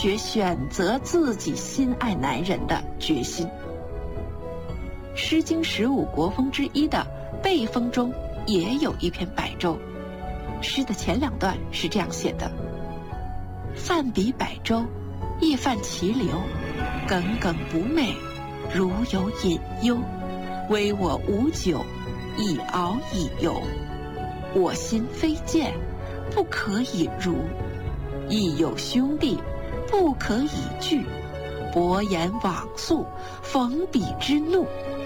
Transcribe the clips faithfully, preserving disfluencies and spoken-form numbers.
决选择自己心爱男人的决心。《诗经》十五国风之一的《背风》中也有一篇百舟。诗的前两段是这样写的：泛彼百舟，亦泛其流，耿耿不寐，如有隐忧。唯我无酒，以敖以游。我心非剑，不可以如。亦有兄弟，不可以拒。薄言往诉，逢彼之怒。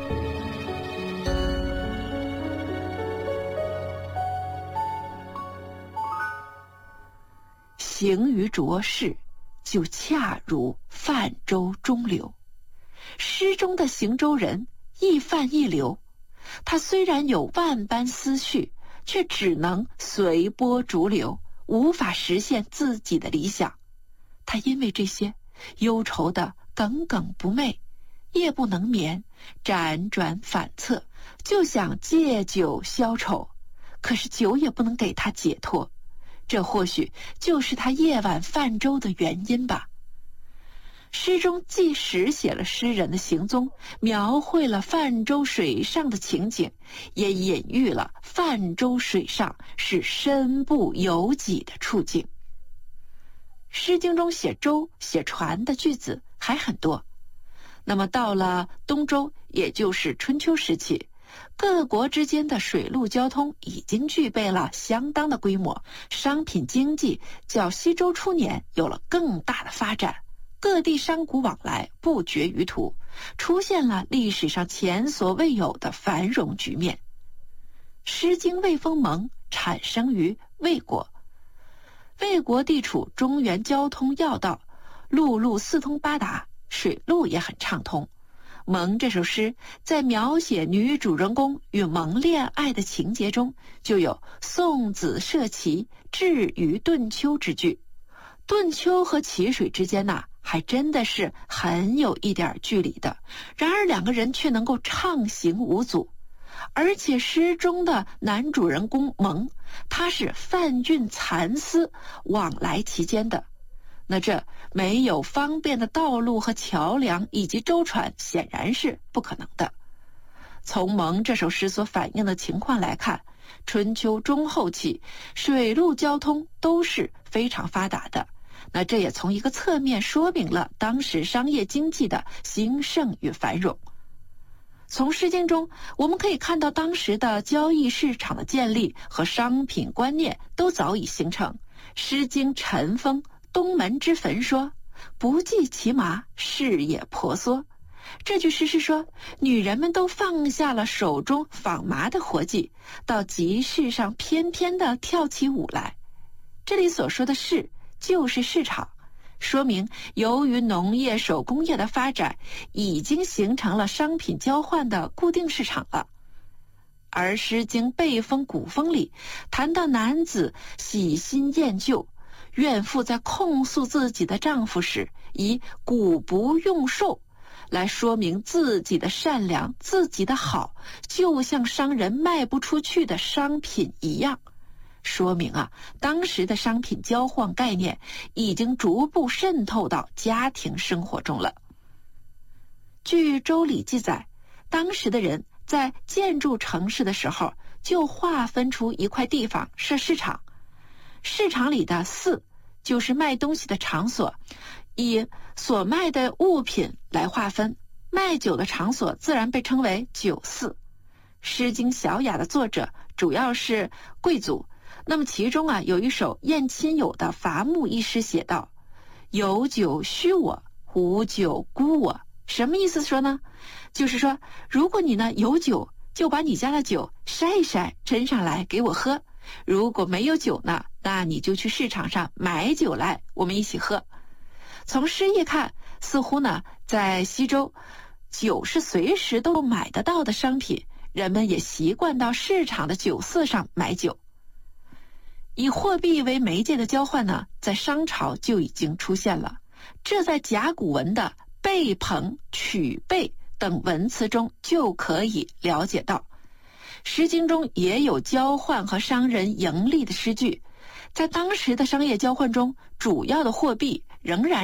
行于浊世，就恰如泛舟中流。诗中的行舟人亦泛亦流，他虽然有万般思绪，却只能随波逐流，无法实现自己的理想。他因为这些忧愁的耿耿不寐，夜不能眠，辗转反侧，就想借酒消愁，可是酒也不能给他解脱。这或许就是他夜晚泛舟的原因吧。诗中既实写了诗人的行踪，描绘了泛舟水上的情景，也隐喻了泛舟水上是身不由己的处境。诗经中写舟写船的句子还很多。那么到了东周，也就是春秋时期，各国之间的水陆交通已经具备了相当的规模，商品经济较西周初年有了更大的发展，各地商贾往来不绝于途，出现了历史上前所未有的繁荣局面。诗经魏风盟产生于魏国，魏国地处中原交通要道，陆路四通八达，水路也很畅通。蒙这首诗在描写女主人公与蒙恋爱的情节中，就有送子涉齐，至于顿丘之句。顿丘和齐水之间呐、啊，还真的是很有一点距离的，然而两个人却能够畅行无阻。而且诗中的男主人公蒙，他是贩运蚕丝往来其间的，那这没有方便的道路和桥梁以及舟船，显然是不可能的。从蒙这首诗所反映的情况来看，春秋中后期水陆交通都是非常发达的，那这也从一个侧面说明了当时商业经济的兴盛与繁荣。从诗经中我们可以看到，当时的交易市场的建立和商品观念都早已形成。诗经陈风东门之坟说：不计其麻，事也婆娑。这句诗是说，女人们都放下了手中纺麻的活计，到集市上翩翩地跳起舞来。这里所说的市就是市场，说明由于农业手工业的发展，已经形成了商品交换的固定市场了。而诗经背风古风里谈到男子喜新厌旧，怨妇在控诉自己的丈夫时，以古不用寿来说明自己的善良，自己的好，就像商人卖不出去的商品一样。说明啊，当时的商品交换概念已经逐步渗透到家庭生活中了。据《周礼》记载，当时的人在建筑城市的时候，就划分出一块地方设市场。市场里的肆就是卖东西的场所，以所卖的物品来划分，卖酒的场所自然被称为酒肆。诗经小雅的作者主要是贵族，那么其中啊有一首宴亲友的伐木一诗写道：有酒须我，无酒孤我。什么意思说呢？就是说，如果你呢有酒，就把你家的酒筛一筛斟上来给我喝，如果没有酒呢，那你就去市场上买酒来，我们一起喝。从诗意看，似乎呢在西周，酒是随时都买得到的商品，人们也习惯到市场的酒肆上买酒。以货币为媒介的交换呢，在商朝就已经出现了，这在甲骨文的贝朋、曲贝等文词中就可以了解到。诗经中也有交换和商人盈利的诗句，在当时的商业交换中，主要的货币仍然